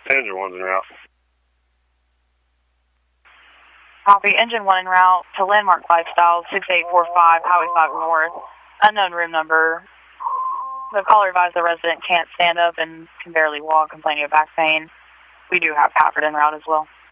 Engine 1's en route. Copy. Engine 1 en route to Landmark Lifestyle, 6845, Highway 5 North. Unknown room number. The caller advised the resident can't stand up and can barely walk, complaining of back pain. We do have Pafford en route as well.